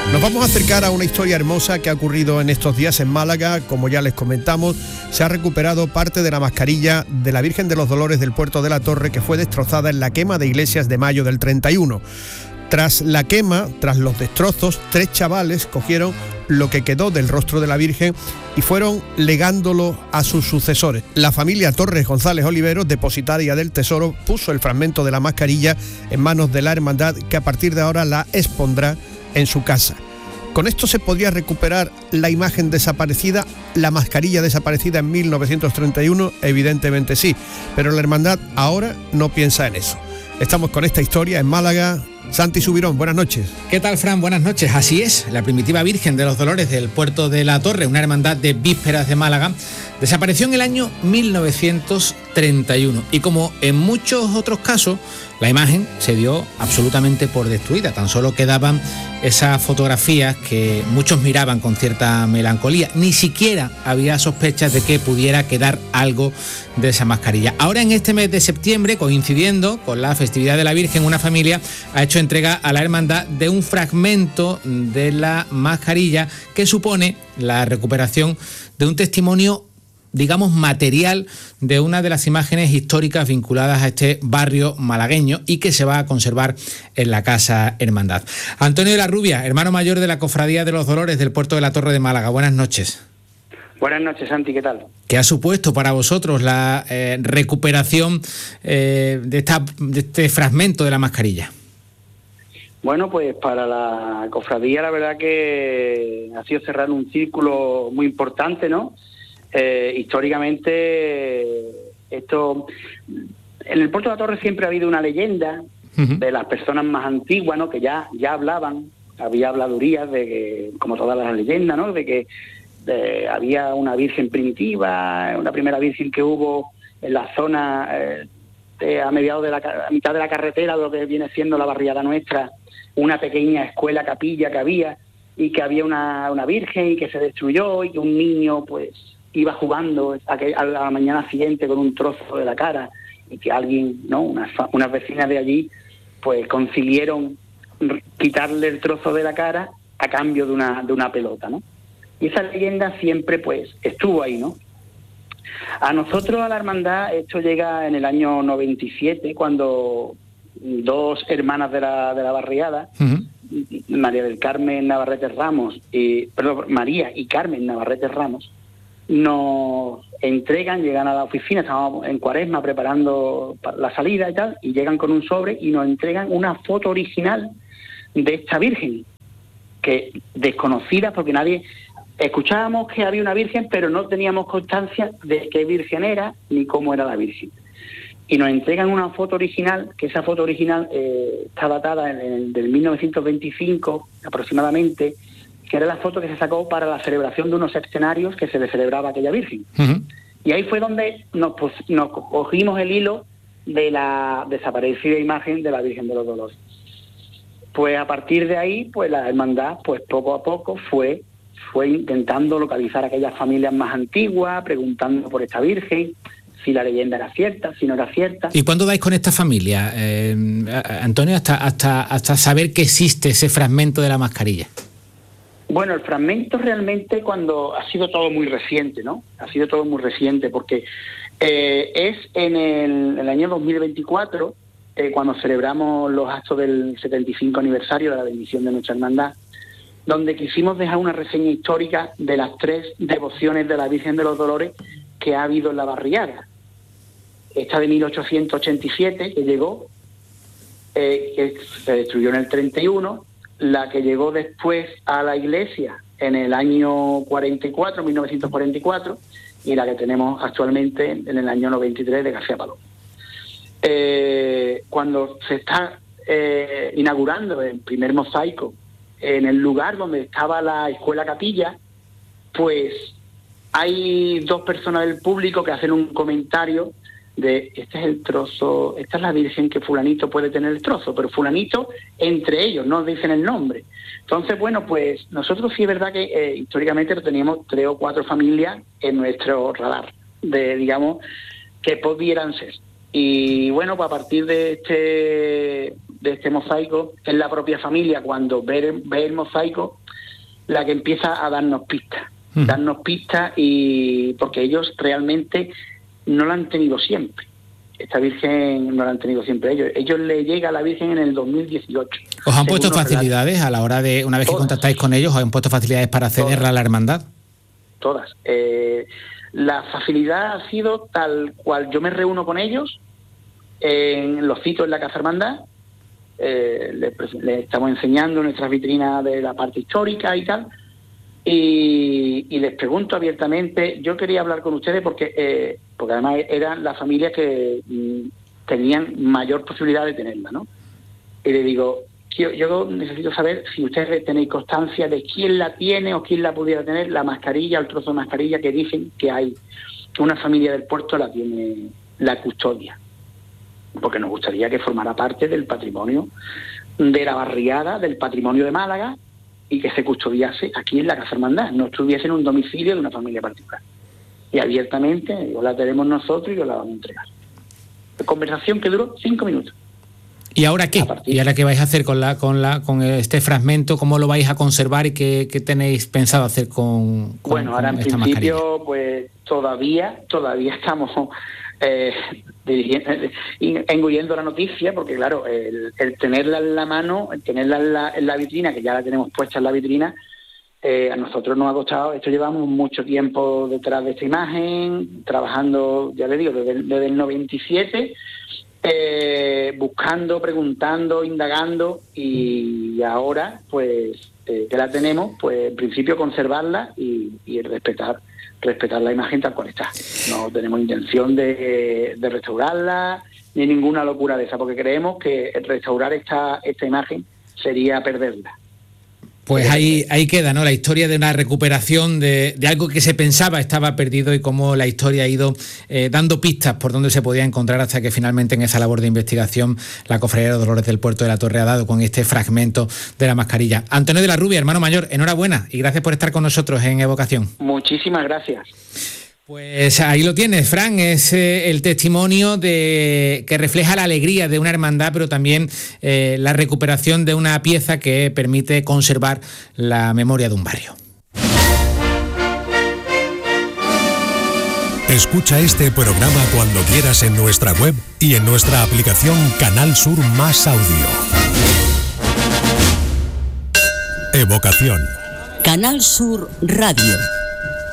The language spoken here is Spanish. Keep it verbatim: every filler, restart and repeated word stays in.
Nos vamos a acercar a una historia hermosa que ha ocurrido en estos días en Málaga. Como ya les comentamos, se ha recuperado parte de la mascarilla de la Virgen de los Dolores del Puerto de la Torre, que fue destrozada en la quema de Iglesias de mayo del treinta y uno. Tras la quema, tras los destrozos, tres chavales cogieron lo que quedó del rostro de la Virgen y fueron legándolo a sus sucesores. La familia Torres González Oliveros, depositaria del tesoro, puso el fragmento de la mascarilla en manos de la hermandad, que a partir de ahora la expondrá en su casa. ¿Con esto se podría recuperar la imagen desaparecida, la mascarilla desaparecida en mil novecientos treinta y uno? Evidentemente sí, pero la hermandad ahora no piensa en eso. Estamos con esta historia en Málaga. Santi Subirón, buenas noches. ¿Qué tal, Fran? Buenas noches. Así es, la primitiva Virgen de los Dolores del Puerto de la Torre, una hermandad de vísperas de Málaga, desapareció en el año mil novecientos treinta y uno y, como en muchos otros casos, la imagen se dio absolutamente por destruida. Tan solo quedaban esas fotografías que muchos miraban con cierta melancolía. Ni siquiera había sospechas de que pudiera quedar algo de esa mascarilla. Ahora, en este mes de septiembre, coincidiendo con la festividad de la Virgen, una familia ha hecho entrega a la hermandad de un fragmento de la mascarilla que supone la recuperación de un testimonio, digamos, material de una de las imágenes históricas vinculadas a este barrio malagueño y que se va a conservar en la Casa Hermandad. Antonio de la Rubia, hermano mayor de la Cofradía de los Dolores del Puerto de la Torre de Málaga. Buenas noches. Buenas noches, Santi, ¿qué tal? ¿Qué ha supuesto para vosotros la eh, recuperación eh, de, esta, de este fragmento de la mascarilla? Bueno, pues para la cofradía la verdad que ha sido cerrar un círculo muy importante, ¿no? Eh, históricamente, esto, en el Puerto de la Torre siempre ha habido una leyenda uh-huh. de las personas más antiguas, ¿no? Que ya, ya hablaban, había habladurías de que, como todas las leyendas, ¿no? De que de, había una virgen primitiva, una primera virgen que hubo en la zona eh, de, a mediados de la a mitad de la carretera, de lo que viene siendo la barriada nuestra, una pequeña escuela capilla que había, y que había una, una virgen y que se destruyó, y que un niño pues iba jugando a, que, a la mañana siguiente con un trozo de la cara, y que alguien, ¿no? Unas, unas vecinas de allí pues consiguieron quitarle el trozo de la cara a cambio de una, de una pelota, ¿no? Y esa leyenda siempre pues estuvo ahí, ¿no? A nosotros, a la hermandad, esto llega en el año noventa y siete, cuando dos hermanas de la, de la barriada, uh-huh. María del Carmen Navarrete Ramos, y, perdón, María y Carmen Navarrete Ramos, nos entregan, llegan a la oficina, estábamos en Cuaresma preparando la salida y tal, y llegan con un sobre y nos entregan una foto original de esta virgen, que desconocida porque nadie... Escuchábamos que había una virgen, pero no teníamos constancia de qué virgen era ni cómo era la virgen. Y nos entregan una foto original, que esa foto original eh, está datada en el del mil novecientos veinticinco aproximadamente, que era la foto que se sacó para la celebración de unos escenarios que se le celebraba a aquella virgen. Uh-huh. Y ahí fue donde nos, pues, nos cogimos el hilo de la desaparecida imagen de la Virgen de los Dolores. Pues a partir de ahí, pues la hermandad, pues poco a poco fue, fue intentando localizar a aquellas familias más antiguas, preguntando por esta virgen, si la leyenda era cierta, si no era cierta. ¿Y cuándo dais con esta familia, eh, Antonio, hasta, hasta, hasta saber que existe ese fragmento de la mascarilla? Bueno, el fragmento realmente cuando ha sido todo muy reciente, ¿no? Ha sido todo muy reciente porque eh, es en el, en el año dos mil veinticuatro, eh, cuando celebramos los actos del setenta y cinco aniversario de la bendición de nuestra hermandad, donde quisimos dejar una reseña histórica de las tres devociones de la Virgen de los Dolores que ha habido en la barriada. Esta de mil ochocientos ochenta y siete, que llegó, eh, que se destruyó en el treinta y uno, la que llegó después a la iglesia en el año cuarenta y cuatro, mil novecientos cuarenta y cuatro, y la que tenemos actualmente en el año noventa y tres de García Paloma. Eh, cuando se está eh, inaugurando el primer mosaico en el lugar donde estaba la escuela capilla, pues hay dos personas del público que hacen un comentario de este es el trozo, esta es la virgen que fulanito puede tener el trozo, pero fulanito entre ellos, no dicen el nombre. Entonces, bueno, pues nosotros sí es verdad que eh, históricamente teníamos tres o cuatro familias en nuestro radar, de digamos, que pudieran ser. Y bueno, pues a partir de este de este mosaico, es la propia familia, cuando ve, ve el mosaico, la que empieza a darnos pistas, mm. darnos pistas, y porque ellos realmente no la han tenido siempre. Esta Virgen no la han tenido siempre ellos. Ellos le llega a la Virgen en el dos mil dieciocho. ¿Os han puesto facilidades relatos. a la hora de, una vez Todas. que contactáis con ellos, os han puesto facilidades para acceder a la hermandad? Todas. Eh, la facilidad ha sido tal cual yo me reúno con ellos, en los citos en la Casa Hermandad, eh, les, les estamos enseñando nuestras vitrinas de la parte histórica y tal, y, y les pregunto abiertamente, yo quería hablar con ustedes porque eh, porque además eran las familias que mm, tenían mayor posibilidad de tenerla, ¿no? Y le digo, yo, yo necesito saber si ustedes tenéis constancia de quién la tiene o quién la pudiera tener, la mascarilla, el trozo de mascarilla que dicen que hay, que una familia del puerto la tiene, la custodia. Porque nos gustaría que formara parte del patrimonio de la barriada, del patrimonio de Málaga, y que se custodiase aquí en la Casa Hermandad, no estuviese en un domicilio de una familia particular. Y abiertamente, o la tenemos nosotros y os la vamos a entregar. Conversación que duró cinco minutos. ¿Y ahora qué? ¿Y ahora qué vais a hacer con la con la con este fragmento? ¿Cómo lo vais a conservar y qué, qué tenéis pensado hacer con, con Bueno, ahora con en esta principio, mascarilla? pues todavía, todavía estamos eh, engullendo la noticia, porque claro, el, el tenerla en la mano, el tenerla en la, en la vitrina, que ya la tenemos puesta en la vitrina, eh, a nosotros nos ha costado, esto llevamos mucho tiempo detrás de esta imagen, trabajando, ya le digo, desde, desde el noventa y siete, eh, buscando, preguntando, indagando, y ahora, pues, eh, que la tenemos, pues en principio conservarla y, y respetar respetar la imagen tal cual está. No tenemos intención de, de restaurarla ni ninguna locura de esa, porque creemos que restaurar esta esta imagen sería perderla. Pues ahí, ahí queda, ¿no? La historia de una recuperación de, de algo que se pensaba estaba perdido y cómo la historia ha ido eh, dando pistas por dónde se podía encontrar hasta que finalmente en esa labor de investigación la Cofradía de los Dolores del Puerto de la Torre ha dado con este fragmento de la mascarilla. Antonio de la Rubia, hermano mayor, enhorabuena y gracias por estar con nosotros en Evocación. Muchísimas gracias. Pues ahí lo tienes, Fran, es eh, el testimonio de que refleja la alegría de una hermandad, pero también eh, la recuperación de una pieza que permite conservar la memoria de un barrio. Escucha este programa cuando quieras en nuestra web y en nuestra aplicación Canal Sur Más Audio. Evocación. Canal Sur Radio.